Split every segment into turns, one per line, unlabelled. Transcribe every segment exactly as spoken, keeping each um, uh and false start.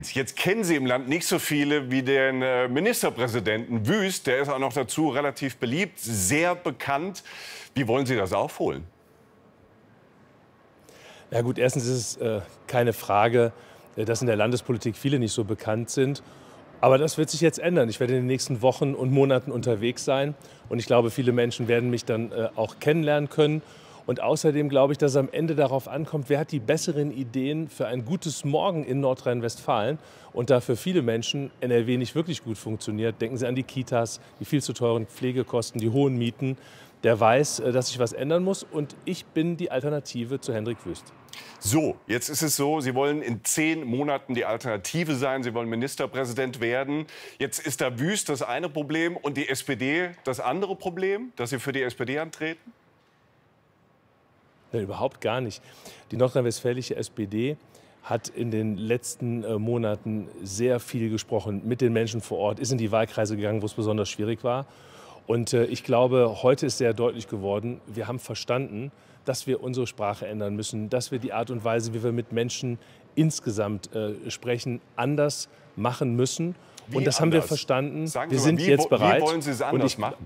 Jetzt kennen Sie im Land nicht so viele wie den äh, Ministerpräsidenten Wüst. Der ist auch noch dazu relativ beliebt, sehr bekannt. Wie wollen Sie das aufholen?
Ja gut, erstens ist es äh, keine Frage, äh, dass in der Landespolitik viele nicht so bekannt sind. Aber das wird sich jetzt ändern. Ich werde in den nächsten Wochen und Monaten unterwegs sein. Und ich glaube, viele Menschen werden mich dann äh, auch kennenlernen können. Und außerdem glaube ich, dass es am Ende darauf ankommt, wer hat die besseren Ideen für ein gutes Morgen in Nordrhein-Westfalen. Und da für viele Menschen N R W nicht wirklich gut funktioniert, denken Sie an die Kitas, die viel zu teuren Pflegekosten, die hohen Mieten. Der weiß, dass sich was ändern muss. Und ich bin die Alternative zu Hendrik Wüst.
So, jetzt ist es so, Sie wollen in zehn Monaten die Alternative sein. Sie wollen Ministerpräsident werden. Jetzt ist da Wüst das eine Problem und die S P D das andere Problem, dass Sie für die S P D antreten?
Nein, überhaupt gar nicht. Die nordrhein-westfälische S P D hat in den letzten äh, Monaten sehr viel gesprochen mit den Menschen vor Ort, ist in die Wahlkreise gegangen, wo es besonders schwierig war. Und äh, ich glaube, heute ist sehr deutlich geworden, wir haben verstanden, dass wir unsere Sprache ändern müssen, dass wir die Art und Weise, wie wir mit Menschen insgesamt äh, sprechen, anders machen müssen.
Wie
und das
anders?
haben wir verstanden.
Sagen
wir
Sie
sind
mal, wie,
jetzt bereit.
Wie wollen Sie es anders
und ich,
machen?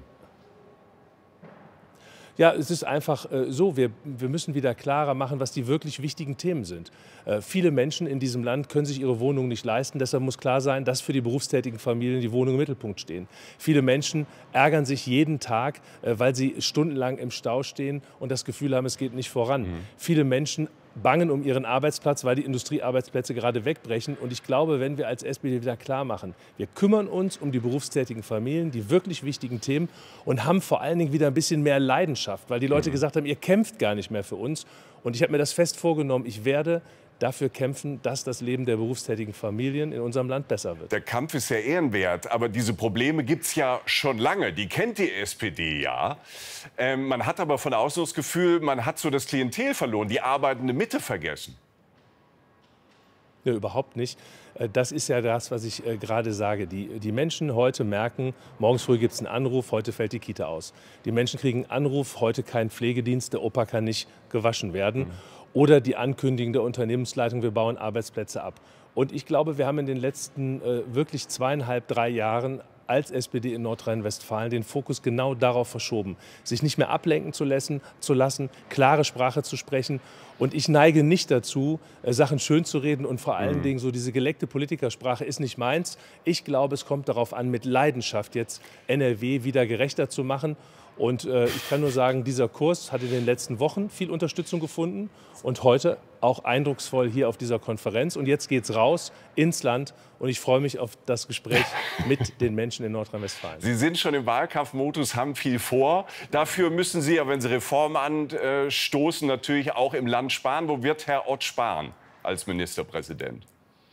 Ja, es ist einfach äh, so, wir, wir müssen wieder klarer machen, was die wirklich wichtigen Themen sind. Äh, viele Menschen in diesem Land können sich ihre Wohnung nicht leisten. Deshalb muss klar sein, dass für die berufstätigen Familien die Wohnungen im Mittelpunkt stehen. Viele Menschen ärgern sich jeden Tag, äh, weil sie stundenlang im Stau stehen und das Gefühl haben, es geht nicht voran. Mhm. Viele Menschen bangen um ihren Arbeitsplatz, weil die Industriearbeitsplätze gerade wegbrechen. Und ich glaube, wenn wir als S P D wieder klar machen, wir kümmern uns um die berufstätigen Familien, die wirklich wichtigen Themen und haben vor allen Dingen wieder ein bisschen mehr Leidenschaft, weil die Leute gesagt haben, ihr kämpft gar nicht mehr für uns. Und ich habe mir das fest vorgenommen, ich werde dafür kämpfen, dass das Leben der berufstätigen Familien in unserem Land besser wird.
Der Kampf ist ja ehrenwert, aber diese Probleme gibt es ja schon lange. Die kennt die S P D ja. Ähm, man hat aber von außen das Gefühl, man hat so das Klientel verloren, die arbeitende Mitte vergessen.
Ja, überhaupt nicht. Das ist ja das, was ich äh, gerade sage. Die, die Menschen heute merken, morgens früh gibt es einen Anruf, heute fällt die Kita aus. Die Menschen kriegen einen Anruf, heute kein Pflegedienst, der Opa kann nicht gewaschen werden. Mhm. Oder die Ankündigung der Unternehmensleitung, wir bauen Arbeitsplätze ab. Und ich glaube, wir haben in den letzten äh, wirklich zweieinhalb, drei Jahren als S P D in Nordrhein-Westfalen den Fokus genau darauf verschoben, sich nicht mehr ablenken zu lassen, zu lassen, klare Sprache zu sprechen. Und ich neige nicht dazu, äh, Sachen schön zu reden und vor allen mhm. Dingen so diese geleckte Politikersprache ist nicht meins. Ich glaube, es kommt darauf an, mit Leidenschaft jetzt N R W wieder gerechter zu machen. Und äh, ich kann nur sagen, dieser Kurs hat in den letzten Wochen viel Unterstützung gefunden und heute auch eindrucksvoll hier auf dieser Konferenz. Und jetzt geht's raus ins Land und ich freue mich auf das Gespräch mit den Menschen in Nordrhein-Westfalen.
Sie sind schon im Wahlkampfmodus, haben viel vor. Dafür müssen Sie ja, wenn Sie Reformen anstoßen, natürlich auch im Land sparen. Wo wird Herr Ott sparen als Ministerpräsident?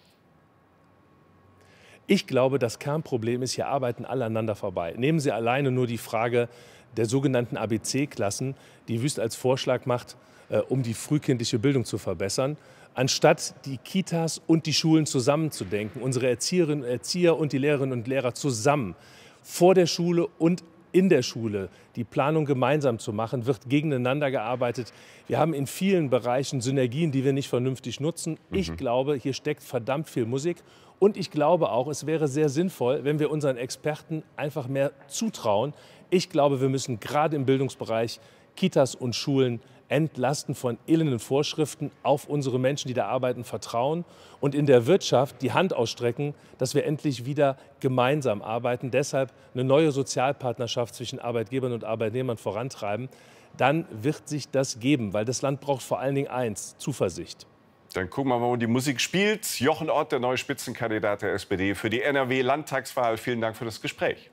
Ich glaube, das Kernproblem ist, hier arbeiten alle aneinander vorbei. Nehmen Sie alleine nur die Frage der sogenannten A B C-Klassen, die Wüst als Vorschlag macht, äh, um die frühkindliche Bildung zu verbessern. Anstatt die Kitas und die Schulen zusammenzudenken, unsere Erzieherinnen und Erzieher und die Lehrerinnen und Lehrer zusammen vor der Schule und in der Schule die Planung gemeinsam zu machen, wird gegeneinander gearbeitet. Wir haben in vielen Bereichen Synergien, die wir nicht vernünftig nutzen. Mhm. Ich glaube, hier steckt verdammt viel Musik. Und ich glaube auch, es wäre sehr sinnvoll, wenn wir unseren Experten einfach mehr zutrauen. Ich glaube, wir müssen gerade im Bildungsbereich Kitas und Schulen entlasten von elenden Vorschriften, auf unsere Menschen, die da arbeiten, vertrauen und in der Wirtschaft die Hand ausstrecken, dass wir endlich wieder gemeinsam arbeiten. Deshalb eine neue Sozialpartnerschaft zwischen Arbeitgebern und Arbeitnehmern vorantreiben. Dann wird sich das geben, weil das Land braucht vor allen Dingen eins, Zuversicht.
Dann gucken wir mal, wo die Musik spielt. Jochen Ott, der neue Spitzenkandidat der S P D für die N R W-Landtagswahl. Vielen Dank für das Gespräch.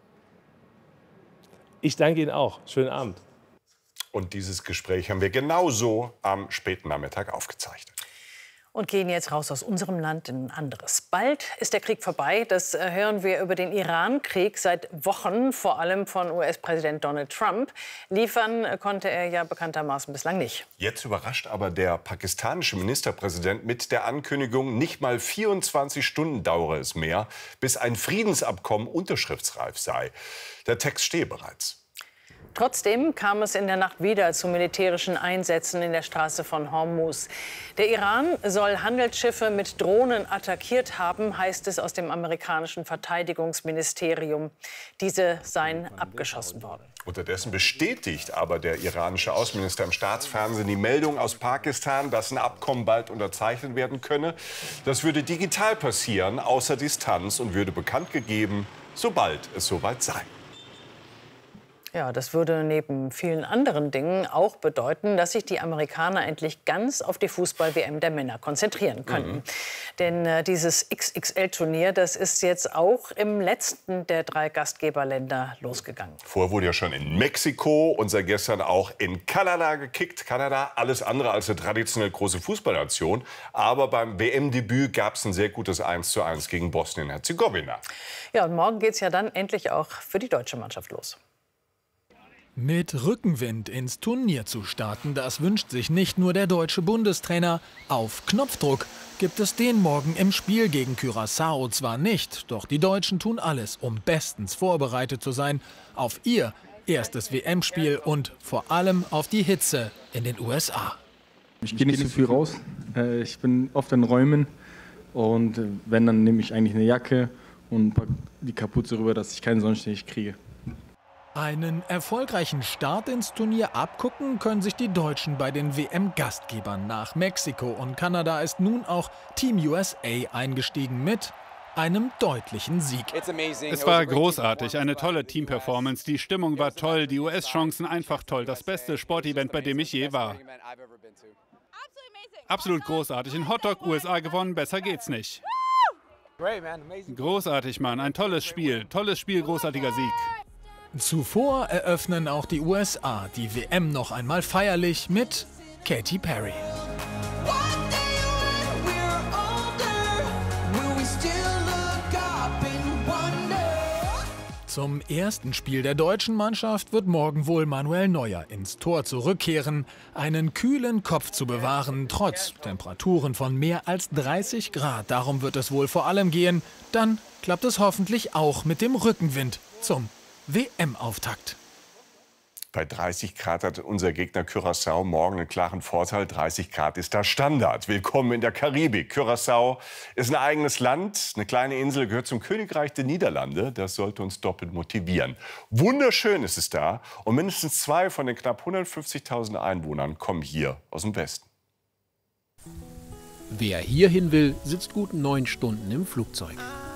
Ich danke Ihnen auch. Schönen Abend.
Und dieses Gespräch haben wir genauso am späten Nachmittag aufgezeichnet.
Und gehen jetzt raus aus unserem Land in ein anderes. Bald ist der Krieg vorbei. Das hören wir über den Iran-Krieg seit Wochen, vor allem von U S-Präsident Donald Trump. Liefern konnte er ja bekanntermaßen bislang nicht.
Jetzt überrascht aber der pakistanische Ministerpräsident mit der Ankündigung, nicht mal vierundzwanzig Stunden dauere es mehr, bis ein Friedensabkommen unterschriftsreif sei. Der Text stehe bereits.
Trotzdem kam es in der Nacht wieder zu militärischen Einsätzen in der Straße von Hormuz. Der Iran soll Handelsschiffe mit Drohnen attackiert haben, heißt es aus dem amerikanischen Verteidigungsministerium. Diese seien abgeschossen worden.
Unterdessen bestätigt aber der iranische Außenminister im Staatsfernsehen die Meldung aus Pakistan, dass ein Abkommen bald unterzeichnet werden könne. Das würde digital passieren, außer Distanz, und würde bekannt gegeben, sobald es soweit sei.
Ja, das würde neben vielen anderen Dingen auch bedeuten, dass sich die Amerikaner endlich ganz auf die Fußball-W M der Männer konzentrieren könnten. Mhm. Denn äh, dieses X X L-Turnier, das ist jetzt auch im letzten der drei Gastgeberländer losgegangen.
Vorher wurde ja schon in Mexiko und seit gestern auch in Kanada gekickt. Kanada, alles andere als eine traditionell große Fußballnation. Aber beim W M-Debüt gab es ein sehr gutes eins zu eins gegen Bosnien-Herzegowina.
Ja, und morgen geht es ja dann endlich auch für die deutsche Mannschaft los.
Mit Rückenwind ins Turnier zu starten, das wünscht sich nicht nur der deutsche Bundestrainer. Auf Knopfdruck gibt es den morgen im Spiel gegen Curaçao zwar nicht, doch die Deutschen tun alles, um bestens vorbereitet zu sein auf ihr erstes W M-Spiel und vor allem auf die Hitze in den U S A.
Ich gehe nicht so viel raus, ich bin oft in Räumen und wenn, dann nehme ich eigentlich eine Jacke und packe die Kapuze rüber, dass ich keinen Sonnenstich kriege.
Einen erfolgreichen Start ins Turnier abgucken können sich die Deutschen bei den W M-Gastgebern. Nach Mexiko und Kanada ist nun auch Team U S A eingestiegen mit einem deutlichen Sieg.
Es war großartig, eine tolle Teamperformance. Die Stimmung war toll, die U S-Chancen einfach toll. Das beste Sportevent, bei dem ich je war. Absolut großartig. In Hotdog U S A gewonnen, besser geht's nicht. Großartig, Mann. Ein tolles Spiel. Tolles Spiel, großartiger Sieg.
Zuvor eröffnen auch die U S A die W M noch einmal feierlich mit Katy Perry. Zum ersten Spiel der deutschen Mannschaft wird morgen wohl Manuel Neuer ins Tor zurückkehren. Einen kühlen Kopf zu bewahren, trotz Temperaturen von mehr als dreißig Grad. Darum wird es wohl vor allem gehen. Dann klappt es hoffentlich auch mit dem Rückenwind zum W M-Auftakt.
Bei dreißig Grad hat unser Gegner Curaçao morgen einen klaren Vorteil. dreißig Grad ist da Standard. Willkommen in der Karibik. Curaçao ist ein eigenes Land, eine kleine Insel, gehört zum Königreich der Niederlande. Das sollte uns doppelt motivieren. Wunderschön ist es da und mindestens zwei von den knapp hundertfünfzigtausend Einwohnern kommen hier aus dem Westen.
Wer hierhin will, sitzt gut neun Stunden im Flugzeug.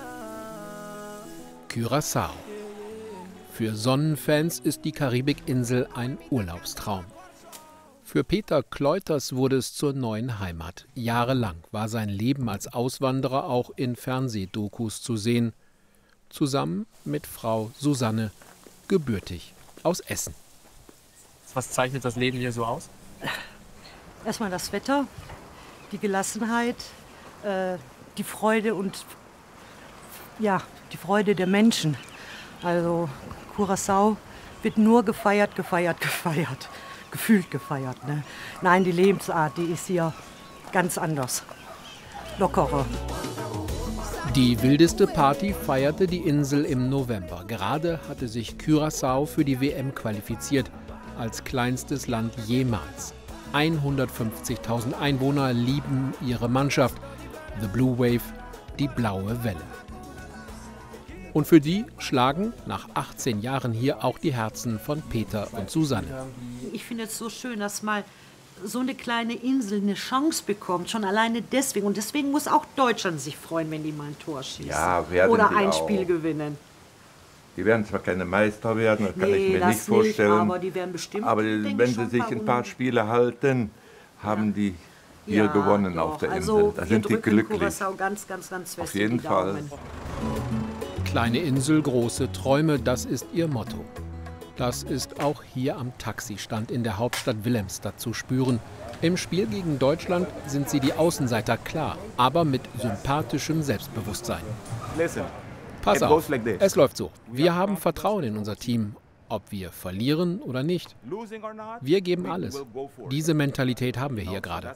Curaçao. Für Sonnenfans ist die Karibikinsel ein Urlaubstraum. Für Peter Kleuters wurde es zur neuen Heimat. Jahrelang war sein Leben als Auswanderer auch in Fernsehdokus zu sehen. Zusammen mit Frau Susanne, gebürtig aus Essen.
Was zeichnet das Leben hier so aus?
Erstmal das Wetter, die Gelassenheit, äh, die Freude und ja, die Freude der Menschen. Also Curaçao wird nur gefeiert, gefeiert, gefeiert. Gefühlt gefeiert. Ne? Nein, die Lebensart, die ist hier ganz anders. Lockerer.
Die wildeste Party feierte die Insel im November. Gerade hatte sich Curaçao für die W M qualifiziert, als kleinstes Land jemals. hundertfünfzigtausend Einwohner lieben ihre Mannschaft. The Blue Wave, die blaue Welle. Und für die schlagen nach achtzehn Jahren hier auch die Herzen von Peter und Susanne.
Ich finde es so schön, dass mal so eine kleine Insel eine Chance bekommt, schon alleine deswegen. Und deswegen muss auch Deutschland sich freuen, wenn die mal ein Tor schießen.
Ja, werden
oder
die
ein
auch.
Spiel gewinnen.
Die werden zwar keine Meister werden, das kann
nee,
ich mir
das
nicht vorstellen.
Nicht, aber die werden bestimmt,
aber wenn sie sich ein paar Spiele halten, haben ja. die hier ja, gewonnen doch. auf der Insel.
Also,
da sind die glücklich.
Curaçao ganz, ganz, ganz fest
auf jeden Fall.
Kleine Insel, große Träume, das ist ihr Motto. Das ist auch hier am Taxistand in der Hauptstadt Willemstad zu spüren. Im Spiel gegen Deutschland sind sie die Außenseiter, klar, aber mit sympathischem Selbstbewusstsein. Pass auf, es läuft so. Wir haben Vertrauen in unser Team, ob wir verlieren oder nicht. Wir geben alles. Diese Mentalität haben wir hier gerade.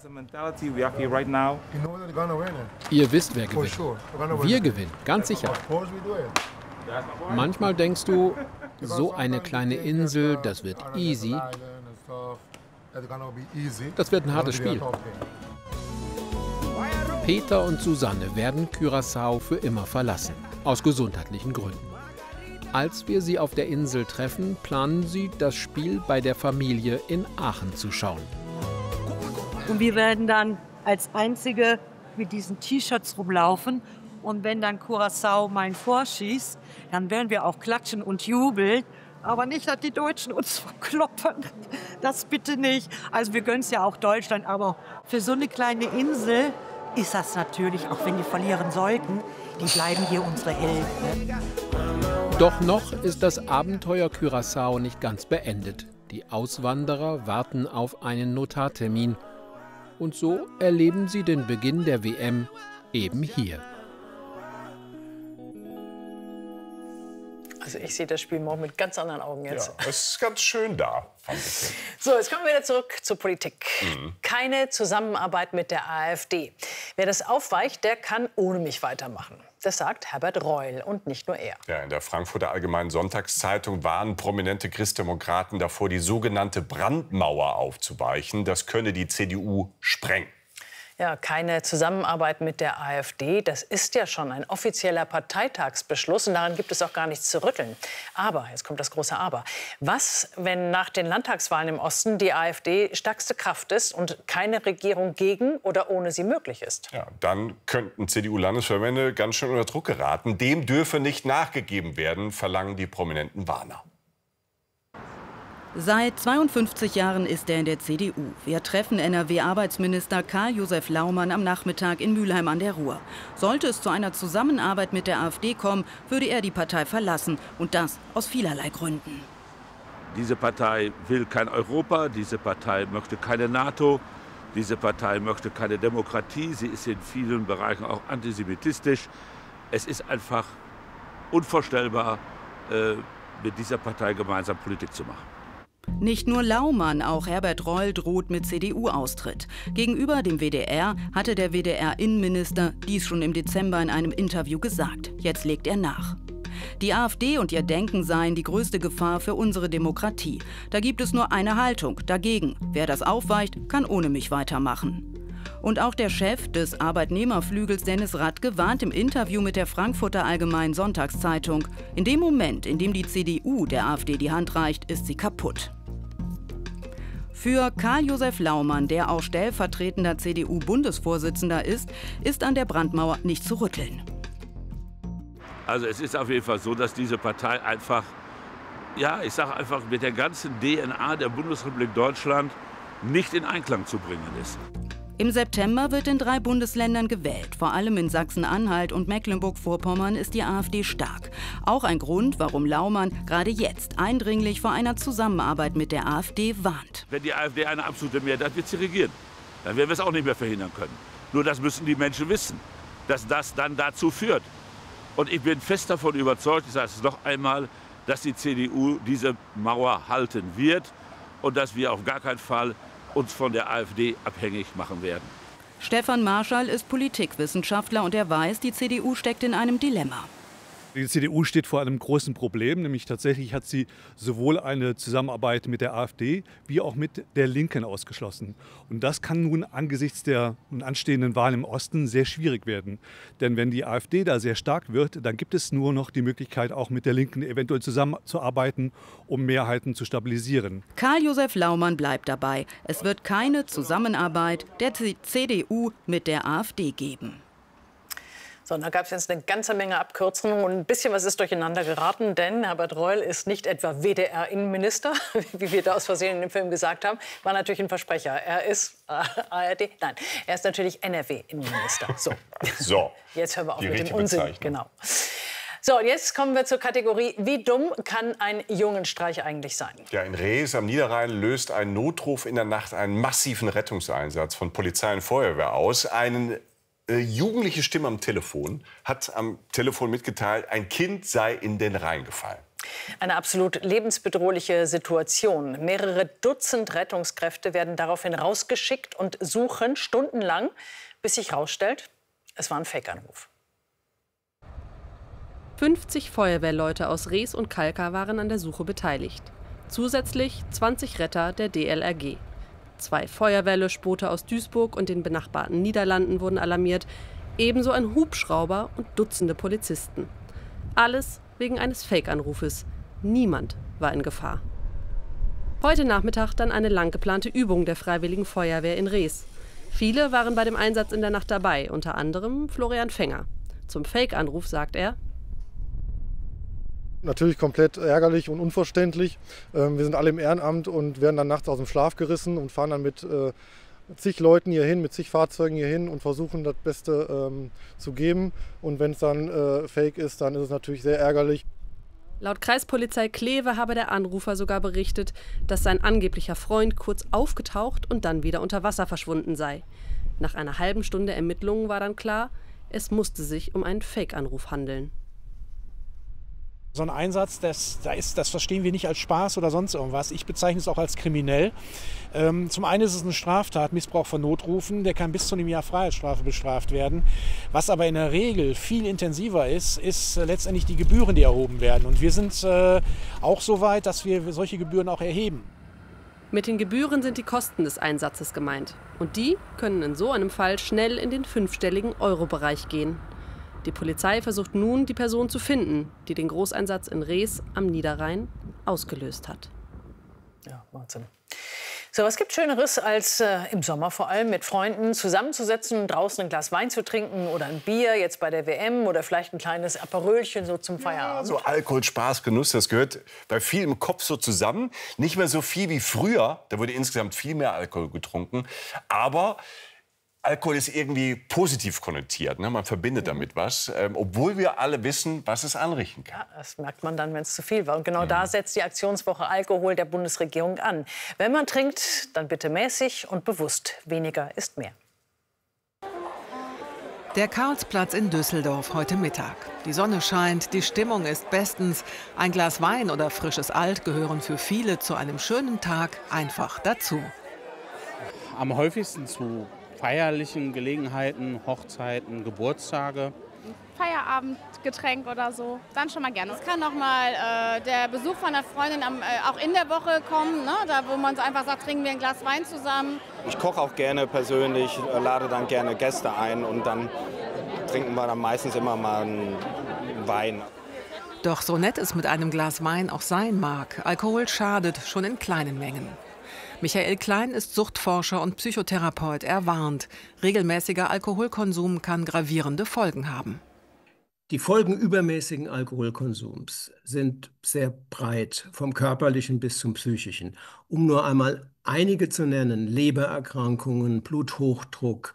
Ihr wisst, wer gewinnt. Wir gewinnen, ganz sicher. Manchmal denkst du, So eine kleine Insel, das wird easy. Das wird ein hartes Spiel. Peter und Susanne werden Curaçao für immer verlassen, aus gesundheitlichen Gründen. Als wir sie auf der Insel treffen, planen sie, das Spiel bei der Familie in Aachen zu schauen.
Und wir werden dann als Einzige mit diesen T-Shirts rumlaufen. Und wenn dann Curaçao mein vorschießt, dann werden wir auch klatschen und jubeln. Aber nicht, dass die Deutschen uns verkloppen. Das bitte nicht. Also wir gönnen es ja auch Deutschland. Aber für so eine kleine Insel ist das natürlich, auch wenn die verlieren sollten, die bleiben hier unsere Helden.
Doch noch ist das Abenteuer Curaçao nicht ganz beendet. Die Auswanderer warten auf einen Notartermin. Und so erleben sie den Beginn der W M eben hier.
Also ich sehe das Spiel morgen mit ganz anderen Augen jetzt.
Ja, es ist ganz schön da, fand ich.
So, jetzt kommen wir wieder zurück zur Politik. Mhm. Keine Zusammenarbeit mit der AfD. Wer das aufweicht, der kann ohne mich weitermachen. Das sagt Herbert Reul und nicht nur er.
Ja, in der Frankfurter Allgemeinen Sonntagszeitung warnen prominente Christdemokraten davor, die sogenannte Brandmauer aufzuweichen. Das könne die C D U sprengen.
Ja, keine Zusammenarbeit mit der AfD, das ist ja schon ein offizieller Parteitagsbeschluss und daran gibt es auch gar nichts zu rütteln. Aber, jetzt kommt das große Aber, was, wenn nach den Landtagswahlen im Osten die AfD stärkste Kraft ist und keine Regierung gegen oder ohne sie möglich ist?
Ja, dann könnten C D U-Landesverbände ganz schön unter Druck geraten. Dem dürfe nicht nachgegeben werden, verlangen die prominenten Warner.
Seit zweiundfünfzig Jahren ist er in der C D U. Wir treffen N R W-Arbeitsminister Karl-Josef Laumann am Nachmittag in Mülheim an der Ruhr. Sollte es zu einer Zusammenarbeit mit der AfD kommen, würde er die Partei verlassen. Und das aus vielerlei Gründen.
Diese Partei will kein Europa, diese Partei möchte keine NATO, diese Partei möchte keine Demokratie. Sie ist in vielen Bereichen auch antisemitistisch. Es ist einfach unvorstellbar, äh, mit dieser Partei gemeinsam Politik zu machen.
Nicht nur Laumann, auch Herbert Reul droht mit C D U-Austritt. Gegenüber dem W D R hatte der W D R-Innenminister dies schon im Dezember in einem Interview gesagt. Jetzt legt er nach. Die AfD und ihr Denken seien die größte Gefahr für unsere Demokratie. Da gibt es nur eine Haltung, dagegen. Wer das aufweicht, kann ohne mich weitermachen. Und auch der Chef des Arbeitnehmerflügels Dennis Radke warnt im Interview mit der Frankfurter Allgemeinen Sonntagszeitung: In dem Moment, in dem die C D U der AfD die Hand reicht, ist sie kaputt. Für Karl-Josef Laumann, der auch stellvertretender C D U-Bundesvorsitzender ist, ist an der Brandmauer nicht zu rütteln.
Also es ist auf jeden Fall so, dass diese Partei einfach, ja, ich sage einfach, mit der ganzen D N A der Bundesrepublik Deutschland nicht in Einklang zu bringen ist.
Im September wird in drei Bundesländern gewählt. Vor allem in Sachsen-Anhalt und Mecklenburg-Vorpommern ist die AfD stark. Auch ein Grund, warum Laumann gerade jetzt eindringlich vor einer Zusammenarbeit mit der AfD warnt.
Wenn die AfD eine absolute Mehrheit hat, wird sie regieren. Dann werden wir es auch nicht mehr verhindern können. Nur das müssen die Menschen wissen, dass das dann dazu führt. Und ich bin fest davon überzeugt, ich sage es noch einmal, dass die C D U diese Mauer halten wird und dass wir auf gar keinen Fall uns von der AfD abhängig machen werden.
Stefan Marschall ist Politikwissenschaftler und er weiß, die C D U steckt in einem Dilemma.
Die C D U steht vor einem großen Problem, nämlich tatsächlich hat sie sowohl eine Zusammenarbeit mit der AfD wie auch mit der Linken ausgeschlossen. Und das kann nun angesichts der nun anstehenden Wahlen im Osten sehr schwierig werden. Denn wenn die AfD da sehr stark wird, dann gibt es nur noch die Möglichkeit, auch mit der Linken eventuell zusammenzuarbeiten, um Mehrheiten zu stabilisieren.
Karl-Josef Laumann bleibt dabei. Es wird keine Zusammenarbeit der C D U mit der AfD geben.
So, da gab es jetzt eine ganze Menge Abkürzungen und ein bisschen was ist durcheinander geraten, denn Herbert Reul ist nicht etwa W D R-Innenminister, wie wir da aus Versehen in dem Film gesagt haben, war natürlich ein Versprecher. Er ist äh, A R D, nein, er ist natürlich N R W-Innenminister. So.
so,
jetzt hören wir auf
die
mit dem Unsinn. Genau. So, und jetzt kommen wir zur Kategorie, wie dumm kann ein Jungenstreich eigentlich sein?
Ja, in Rees am Niederrhein löst ein Notruf in der Nacht einen massiven Rettungseinsatz von Polizei und Feuerwehr aus. Eine äh, jugendliche Stimme am Telefon hat am Telefon mitgeteilt, ein Kind sei in den Rhein gefallen.
Eine absolut lebensbedrohliche Situation. Mehrere Dutzend Rettungskräfte werden daraufhin rausgeschickt und suchen stundenlang, bis sich herausstellt, es war ein Fake-Anruf.
fünfzig Feuerwehrleute aus Rees und Kalkar waren an der Suche beteiligt. Zusätzlich zwanzig Retter der D L R G. Zwei Feuerwehrlöschboote aus Duisburg und den benachbarten Niederlanden wurden alarmiert, ebenso ein Hubschrauber und Dutzende Polizisten. Alles wegen eines Fake-Anrufes. Niemand war in Gefahr. Heute Nachmittag dann eine lang geplante Übung der Freiwilligen Feuerwehr in Rees. Viele waren bei dem Einsatz in der Nacht dabei, unter anderem Florian Fenger. Zum Fake-Anruf sagt er:
Natürlich komplett ärgerlich und unverständlich. Wir sind alle im Ehrenamt und werden dann nachts aus dem Schlaf gerissen und fahren dann mit zig Leuten hier hin, mit zig Fahrzeugen hier hin und versuchen das Beste ähm, zu geben. Und wenn es dann äh, fake ist, dann ist es natürlich sehr ärgerlich.
Laut Kreispolizei Kleve habe der Anrufer sogar berichtet, dass sein angeblicher Freund kurz aufgetaucht und dann wieder unter Wasser verschwunden sei. Nach einer halben Stunde Ermittlungen war dann klar, es musste sich um einen Fake-Anruf handeln.
So ein Einsatz, das, das, ist, das verstehen wir nicht als Spaß oder sonst irgendwas. Ich bezeichne es auch als kriminell. Ähm, zum einen ist es eine Straftat, Missbrauch von Notrufen, der kann bis zu einem Jahr Freiheitsstrafe bestraft werden. Was aber in der Regel viel intensiver ist, ist äh, letztendlich die Gebühren, die erhoben werden. Und wir sind äh, auch so weit, dass wir solche Gebühren auch erheben.
Mit den Gebühren sind die Kosten des Einsatzes gemeint. Und die können in so einem Fall schnell in den fünfstelligen Euro-Bereich gehen. Die Polizei versucht nun, die Person zu finden, die den Großeinsatz in Rees am Niederrhein ausgelöst hat.
Ja, Wahnsinn. So, was gibt Schöneres, als äh, im Sommer vor allem mit Freunden zusammenzusetzen, draußen ein Glas Wein zu trinken oder ein Bier, jetzt bei der W M oder vielleicht ein kleines Aperölchen so zum Feierabend?
Ja, so Alkohol, Spaß, Genuss, das gehört bei vielen im Kopf so zusammen. Nicht mehr so viel wie früher, da wurde insgesamt viel mehr Alkohol getrunken, aber Alkohol ist irgendwie positiv konnotiert, ne? Man verbindet damit was, ähm, obwohl wir alle wissen, was es anrichten kann.
Ja, das merkt man dann, wenn es zu viel war. Und genau mhm. da setzt die Aktionswoche Alkohol der Bundesregierung an. Wenn man trinkt, dann bitte mäßig und bewusst. Weniger ist mehr.
Der Karlsplatz in Düsseldorf heute Mittag. Die Sonne scheint, die Stimmung ist bestens. Ein Glas Wein oder frisches Alt gehören für viele zu einem schönen Tag einfach dazu.
Am häufigsten zu feierlichen Gelegenheiten, Hochzeiten, Geburtstage.
Feierabendgetränk oder so, dann schon mal gerne. Es kann auch mal äh, der Besuch von einer Freundin am, äh, auch in der Woche kommen, ne? Da wo man so einfach sagt, trinken wir ein Glas Wein zusammen.
Ich koche auch gerne persönlich, lade dann gerne Gäste ein und dann trinken wir dann meistens immer mal einen Wein.
Doch so nett es mit einem Glas Wein auch sein mag, Alkohol schadet schon in kleinen Mengen. Michael Klein ist Suchtforscher und Psychotherapeut. Er warnt, regelmäßiger Alkoholkonsum kann gravierende Folgen haben.
Die Folgen übermäßigen Alkoholkonsums sind sehr breit, vom körperlichen bis zum psychischen. Um nur einmal einige zu nennen: Lebererkrankungen, Bluthochdruck,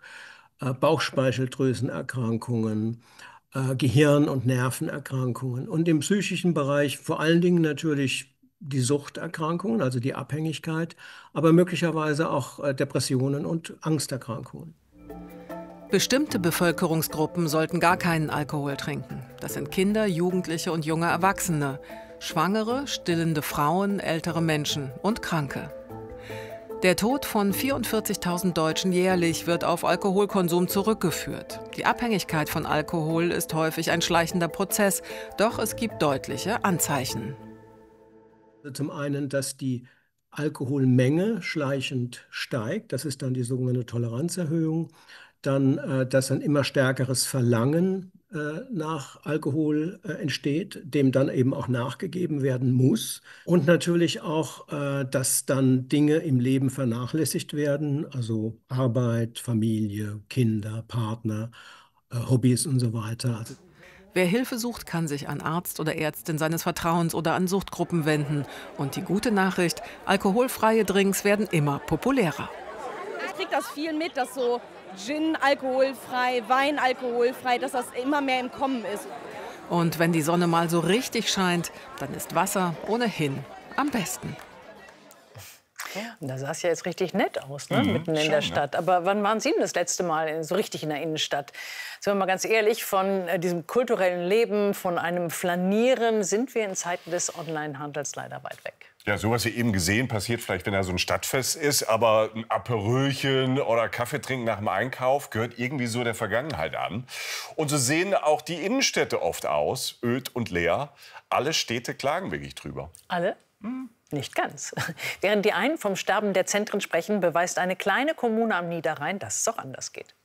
Bauchspeicheldrüsenerkrankungen, Gehirn- und Nervenerkrankungen. Und im psychischen Bereich vor allen Dingen natürlich die Suchterkrankungen, also die Abhängigkeit, aber möglicherweise auch Depressionen und Angsterkrankungen.
Bestimmte Bevölkerungsgruppen sollten gar keinen Alkohol trinken. Das sind Kinder, Jugendliche und junge Erwachsene, Schwangere, stillende Frauen, ältere Menschen und Kranke. Der Tod von vierundvierzigtausend Deutschen jährlich wird auf Alkoholkonsum zurückgeführt. Die Abhängigkeit von Alkohol ist häufig ein schleichender Prozess, doch es gibt deutliche Anzeichen.
Zum einen, dass die Alkoholmenge schleichend steigt, das ist dann die sogenannte Toleranzerhöhung. Dann, äh, dass ein immer stärkeres Verlangen äh, nach Alkohol äh, entsteht, dem dann eben auch nachgegeben werden muss. Und natürlich auch, äh, dass dann Dinge im Leben vernachlässigt werden, also Arbeit, Familie, Kinder, Partner, äh, Hobbys und so weiter. Also
wer Hilfe sucht, kann sich an Arzt oder Ärztin seines Vertrauens oder an Suchtgruppen wenden. Und die gute Nachricht: alkoholfreie Drinks werden immer populärer.
Ich kriege das viel mit, dass so Gin alkoholfrei, Wein alkoholfrei, dass das immer mehr im Kommen ist.
Und wenn die Sonne mal so richtig scheint, dann ist Wasser ohnehin am besten.
Und da sah es ja jetzt richtig nett aus, ne?
Mhm,
Mitten in
schon,
der Stadt.
ja.
Aber wann waren Sie denn das letzte Mal so richtig in der Innenstadt? Sind wir mal ganz ehrlich, von äh, diesem kulturellen Leben, von einem Flanieren, sind wir in Zeiten des Onlinehandels leider weit weg.
Ja, sowas wie eben gesehen passiert vielleicht, wenn da so ein Stadtfest ist, aber ein Aperölchen oder Kaffee trinken nach dem Einkauf gehört irgendwie so der Vergangenheit an. Und so sehen auch die Innenstädte oft aus, öd und leer. Alle Städte klagen wirklich drüber.
Alle? Hm, nicht ganz. Während die einen vom Sterben der Zentren sprechen, beweist eine kleine Kommune am Niederrhein, dass es auch anders geht.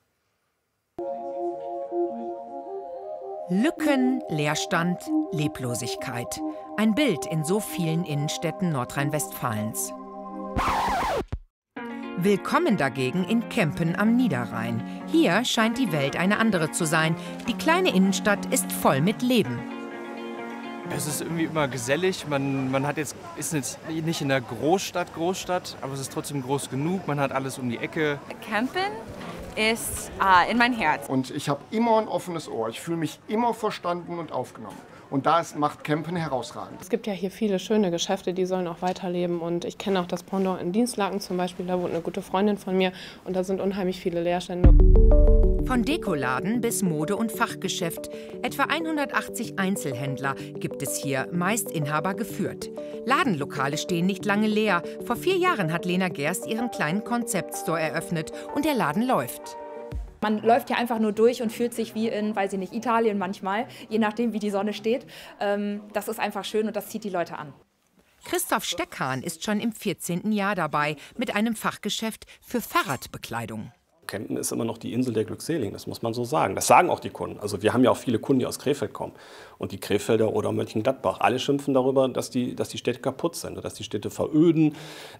Lücken, Leerstand, Leblosigkeit. Ein Bild in so vielen Innenstädten Nordrhein-Westfalens. Willkommen dagegen in Kempen am Niederrhein. Hier scheint die Welt eine andere zu sein. Die kleine Innenstadt ist voll mit Leben.
Es ist irgendwie immer gesellig. Man, man hat jetzt, ist jetzt nicht in der Großstadt, Großstadt, aber es ist trotzdem groß genug. Man hat alles um die Ecke.
Kempen ist äh, in mein Herz.
Und ich habe immer ein offenes Ohr. Ich fühle mich immer verstanden und aufgenommen. Und das macht Kempen herausragend.
Es gibt ja hier viele schöne Geschäfte, die sollen auch weiterleben. Und ich kenne auch das Pendant in Dienstlaken zum Beispiel. Da wohnt eine gute Freundin von mir. Und da sind unheimlich viele Leerstände.
Von Dekoladen bis Mode- und Fachgeschäft. Etwa hundertachtzig Einzelhändler gibt es hier, meist Inhaber geführt. Ladenlokale stehen nicht lange leer. Vor vier Jahren hat Lena Gerst ihren kleinen Konzeptstore eröffnet. Und der Laden läuft.
Man läuft ja einfach nur durch und fühlt sich wie in, weiß ich nicht, Italien manchmal, je nachdem, wie die Sonne steht. Ähm, das ist einfach schön und das zieht die Leute an.
Christoph Steckhahn ist schon im vierzehnten Jahr dabei mit einem Fachgeschäft für Fahrradbekleidung.
Kempen ist immer noch die Insel der Glückseligen, das muss man so sagen. Das sagen auch die Kunden. Also wir haben ja auch viele Kunden, die aus Krefeld kommen. Und die Krefelder oder Mönchengladbach, alle schimpfen darüber, dass die, dass die Städte kaputt sind, dass die Städte veröden.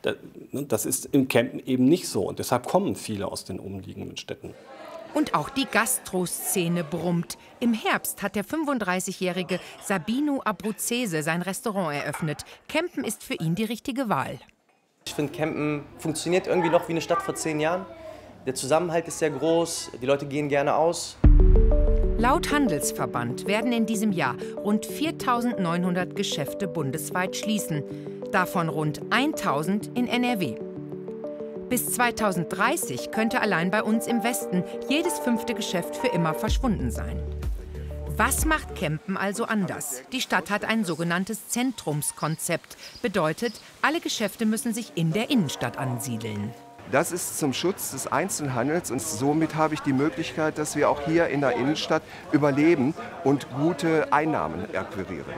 Das ist in Kempen eben nicht so. Und deshalb kommen viele aus den umliegenden Städten.
Und auch die Gastroszene brummt. Im Herbst hat der fünfunddreißigjährige Sabino Abruzzese sein Restaurant eröffnet. Kempen ist für ihn die richtige Wahl.
Ich finde, Kempen funktioniert irgendwie noch wie eine Stadt vor zehn Jahren. Der Zusammenhalt ist sehr groß, die Leute gehen gerne aus.
Laut Handelsverband werden in diesem Jahr rund viertausendneunhundert Geschäfte bundesweit schließen. Davon rund tausend in N R W. Bis zweitausenddreißig könnte allein bei uns im Westen jedes fünfte Geschäft für immer verschwunden sein. Was macht Kempen also anders? Die Stadt hat ein sogenanntes Zentrumskonzept. Bedeutet, alle Geschäfte müssen sich in der Innenstadt ansiedeln.
Das ist zum Schutz des Einzelhandels und somit habe ich die Möglichkeit, dass wir auch hier in der Innenstadt überleben und gute Einnahmen akquirieren.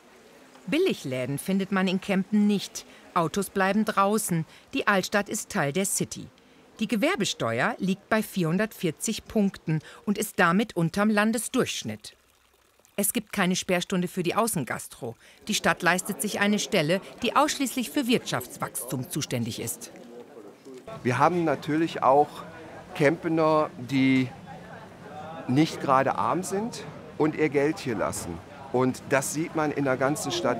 Billigläden findet man in Kempen nicht. Autos bleiben draußen. Die Altstadt ist Teil der City. Die Gewerbesteuer liegt bei vierhundertvierzig Punkten und ist damit unterm Landesdurchschnitt. Es gibt keine Sperrstunde für die Außengastro. Die Stadt leistet sich eine Stelle, die ausschließlich für Wirtschaftswachstum zuständig ist.
Wir haben natürlich auch Kempener, die nicht gerade arm sind und ihr Geld hier lassen. Und das sieht man in der ganzen Stadt.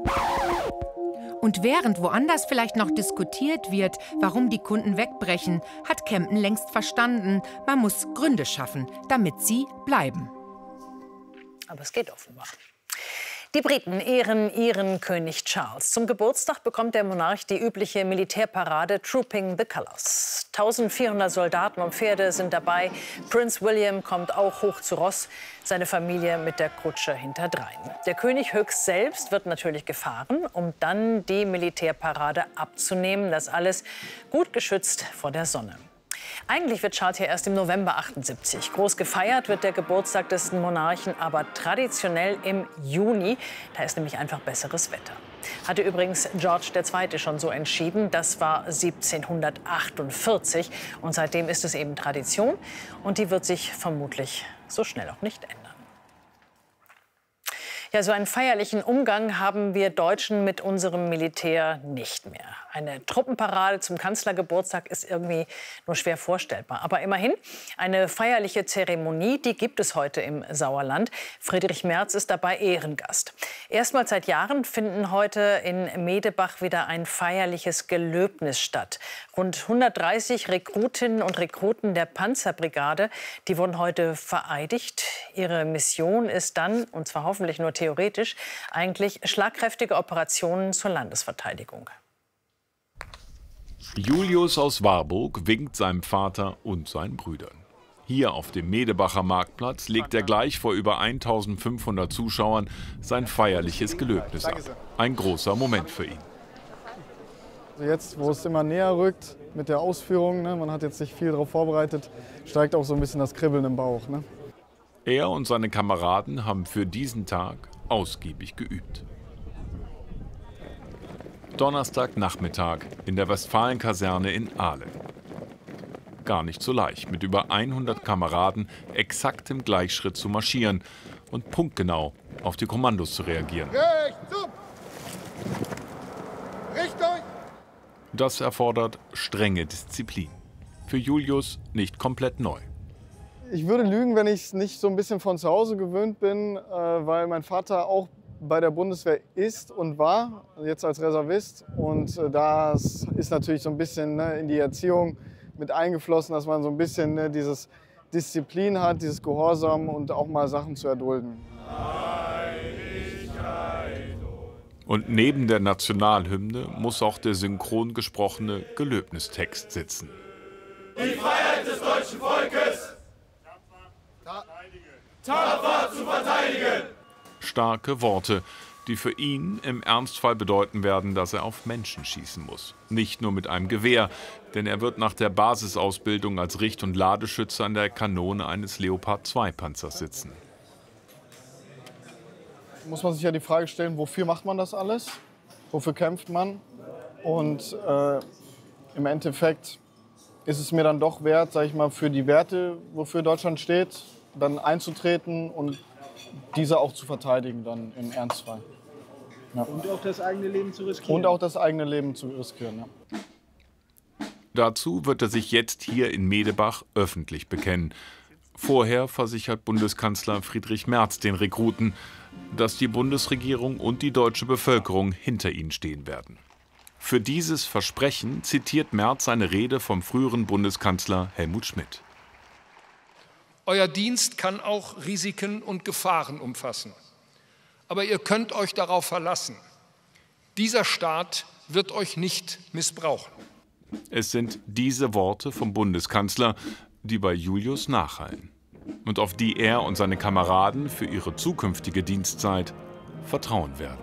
Und während woanders vielleicht noch diskutiert wird, warum die Kunden wegbrechen, hat Kempen längst verstanden, man muss Gründe schaffen, damit sie bleiben.
Aber es geht offenbar. Die Briten ehren ihren König Charles. Zum Geburtstag bekommt der Monarch die übliche Militärparade Trooping the Colours. eintausendvierhundert Soldaten und Pferde sind dabei. Prinz William kommt auch hoch zu Ross, seine Familie mit der Kutsche hinterdrein. Der König höchst selbst wird natürlich gefahren, um dann die Militärparade abzunehmen. Das alles gut geschützt vor der Sonne. Eigentlich wird Charles hier erst im November achtundsiebzig. Groß gefeiert wird der Geburtstag des Monarchen aber traditionell im Juni. Da ist nämlich einfach besseres Wetter. Hatte übrigens George der Zweite schon so entschieden. Das war siebzehnhundertachtundvierzig. Und seitdem ist es eben Tradition. Und die wird sich vermutlich so schnell auch nicht ändern. Ja, so einen feierlichen Umgang haben wir Deutschen mit unserem Militär nicht mehr. Eine Truppenparade zum Kanzlergeburtstag ist irgendwie nur schwer vorstellbar. Aber immerhin, eine feierliche Zeremonie, die gibt es heute im Sauerland. Friedrich Merz ist dabei Ehrengast. Erstmals seit Jahren finden heute in Medebach wieder ein feierliches Gelöbnis statt. Rund hundertdreißig Rekrutinnen und Rekruten der Panzerbrigade, die wurden heute vereidigt. Ihre Mission ist dann, und zwar hoffentlich nur theoretisch, eigentlich schlagkräftige Operationen zur Landesverteidigung.
Julius aus Warburg winkt seinem Vater und seinen Brüdern. Hier auf dem Medebacher Marktplatz legt er gleich vor über eintausendfünfhundert Zuschauern sein feierliches Gelöbnis ab. Ein großer Moment für ihn.
Jetzt, wo es immer näher rückt mit der Ausführung, ne, man hat jetzt sich viel darauf vorbereitet, steigt auch so ein bisschen das Kribbeln im Bauch. Ne?
Er und seine Kameraden haben für diesen Tag ausgiebig geübt. Donnerstagnachmittag in der Westfalenkaserne in Aalen. Gar nicht so leicht, mit über hundert Kameraden exakt im Gleichschritt zu marschieren und punktgenau auf die Kommandos zu reagieren. Das erfordert strenge Disziplin. Für Julius nicht komplett neu.
Ich würde lügen, wenn ich es nicht so ein bisschen von zu Hause gewöhnt bin, weil mein Vater auch bei der Bundeswehr ist und war, jetzt als Reservist. Und das ist natürlich so ein bisschen in die Erziehung mit eingeflossen, dass man so ein bisschen dieses Disziplin hat, dieses Gehorsam und auch mal Sachen zu erdulden.
Und neben der Nationalhymne muss auch der synchron gesprochene Gelöbnistext sitzen.
Die Freiheit des deutschen Volkes tapfer zu verteidigen.
Starke Worte, die für ihn im Ernstfall bedeuten werden, dass er auf Menschen schießen muss. Nicht nur mit einem Gewehr, denn er wird nach der Basisausbildung als Richt- und Ladeschütze an der Kanone eines Leopard zwei Panzers sitzen.
Muss man sich ja die Frage stellen, wofür macht man das alles? Wofür kämpft man? Und äh, im Endeffekt ist es mir dann doch wert, sag ich mal, für die Werte, wofür Deutschland steht, dann einzutreten und diese auch zu verteidigen dann im Ernstfall. Ja.
Und auch das eigene Leben zu riskieren.
Und auch das eigene Leben zu riskieren, ja.
Dazu wird er sich jetzt hier in Medebach öffentlich bekennen. Vorher versichert Bundeskanzler Friedrich Merz den Rekruten, dass die Bundesregierung und die deutsche Bevölkerung hinter ihnen stehen werden. Für dieses Versprechen zitiert Merz seine Rede vom früheren Bundeskanzler Helmut Schmidt.
Euer Dienst kann auch Risiken und Gefahren umfassen. Aber ihr könnt euch darauf verlassen. Dieser Staat wird euch nicht missbrauchen.
Es sind diese Worte vom Bundeskanzler, die bei Julius nachhallen und auf die er und seine Kameraden für ihre zukünftige Dienstzeit vertrauen werden.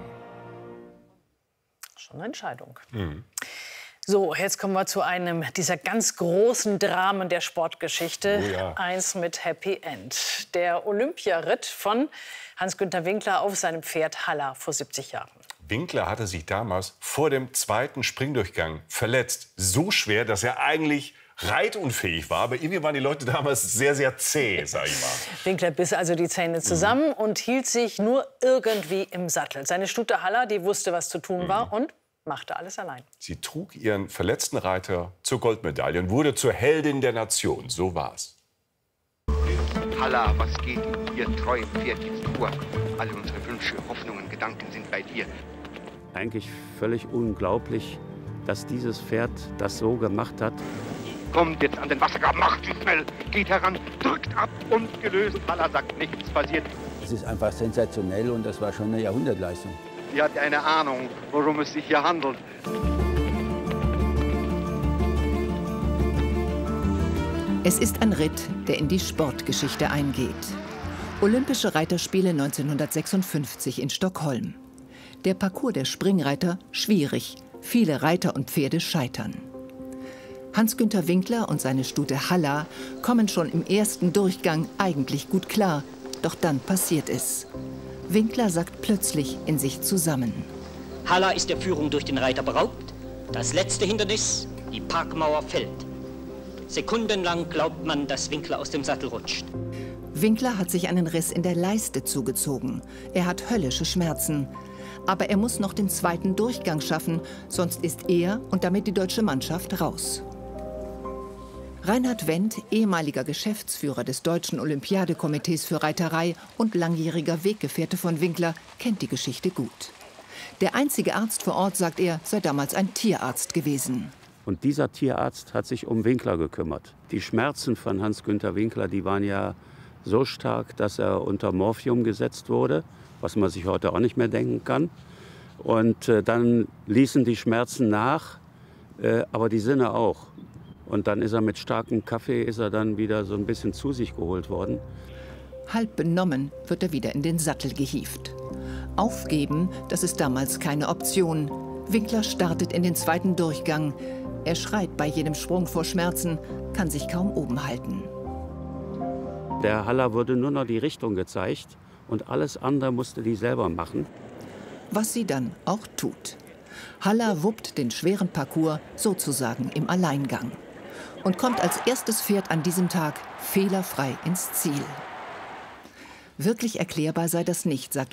Schon eine Entscheidung.
Mhm.
So, jetzt kommen wir zu einem dieser ganz großen Dramen der Sportgeschichte.
Oh ja.
Eins mit Happy End. Der Olympiaritt von Hans-Günter Winkler auf seinem Pferd Haller vor siebzig Jahren.
Winkler hatte sich damals vor dem zweiten Springdurchgang verletzt. So schwer, dass er eigentlich reitunfähig war. Aber irgendwie waren die Leute damals sehr, sehr zäh, sag ich mal.
Winkler biss also die Zähne zusammen mhm. und hielt sich nur irgendwie im Sattel. Seine Stute Haller, die wusste, was zu tun war, mhm. und machte alles allein.
Sie trug ihren verletzten Reiter zur Goldmedaille und wurde zur Heldin der Nation. So war's.
Haller, was geht ihr treuen Pferd jetzt vor? Alle unsere Wünsche, Hoffnungen, Gedanken sind bei dir.
Eigentlich völlig unglaublich, dass dieses Pferd das so gemacht hat.
Kommt jetzt an den Wassergraben, macht sie schnell, geht heran, drückt ab und gelöst. Haller sagt, nichts passiert.
Es ist einfach sensationell und das war schon eine Jahrhundertleistung.
Sie hat eine Ahnung, worum es sich hier handelt.
Es ist ein Ritt, der in die Sportgeschichte eingeht. Olympische Reiterspiele neunzehnhundertsechsundfünfzig in Stockholm. Der Parcours der Springreiter schwierig. Viele Reiter und Pferde scheitern. Hans-Günter Winkler und seine Stute Haller kommen schon im ersten Durchgang eigentlich gut klar. Doch dann passiert es. Winkler sackt plötzlich in sich zusammen.
Haller ist der Führung durch den Reiter beraubt. Das letzte Hindernis, die Parkmauer, fällt. Sekundenlang glaubt man, dass Winkler aus dem Sattel rutscht.
Winkler hat sich einen Riss in der Leiste zugezogen. Er hat höllische Schmerzen. Aber er muss noch den zweiten Durchgang schaffen, sonst ist er und damit die deutsche Mannschaft raus. Reinhard Wendt, ehemaliger Geschäftsführer des Deutschen Olympiadekomitees für Reiterei und langjähriger Weggefährte von Winkler, kennt die Geschichte gut. Der einzige Arzt vor Ort, sagt er, sei damals ein Tierarzt gewesen.
Und dieser Tierarzt hat sich um Winkler gekümmert. Die Schmerzen von Hans-Günter Winkler, die waren ja so stark, dass er unter Morphium gesetzt wurde, was man sich heute auch nicht mehr denken kann. Und äh, dann ließen die Schmerzen nach, äh, aber die Sinne auch. Und dann ist er mit starkem Kaffee ist er dann wieder so ein bisschen zu sich geholt worden.
Halb benommen wird er wieder in den Sattel gehievt. Aufgeben, das ist damals keine Option. Winkler startet in den zweiten Durchgang. Er schreit bei jedem Sprung vor Schmerzen, kann sich kaum oben halten.
Der Haller wurde nur noch die Richtung gezeigt und alles andere musste die selber machen.
Was sie dann auch tut. Haller wuppt den schweren Parcours sozusagen im Alleingang und kommt als erstes Pferd an diesem Tag fehlerfrei ins Ziel. Wirklich erklärbar sei das nicht, sagt